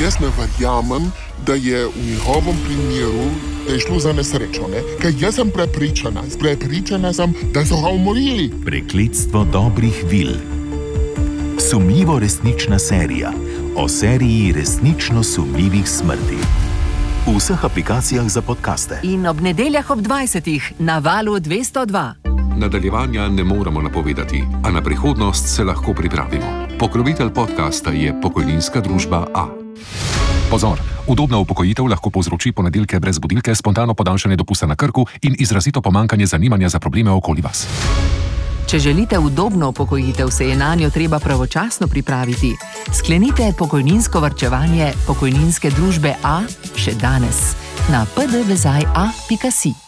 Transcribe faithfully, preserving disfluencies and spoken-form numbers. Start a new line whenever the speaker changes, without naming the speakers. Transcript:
jaz ne verjamem, da je v njihovem primeru, da je šlo za nesrečo, ne? Ker jaz sem prepričana, prepričana sem, da so ga umorili.
Prekletstvo dobrih vil. Sumljivo resnična serija o seriji resnično sumljivih smrti. V vseh aplikacijah za podcaste.
In ob nedeljah ob dvajsetih na Valu dvesto dva.
Nadaljevanja ne moremo napovedati, a na prihodnost se lahko pripravimo. Pokrovitelj podcasta je pokojninska družba A. Pozor! Udobna upokojitev lahko povzroči ponedeljke brez budilke, spontano podaljšanje dopusta na Krku in izrazito pomanjkanje zanimanja za probleme okoli vas.
Če želite udobno upokojitev, se je nanjo treba pravočasno pripraviti. Sklenite pokojninsko varčevanje pokojninske družbe A še danes na p d vezaj a pika si.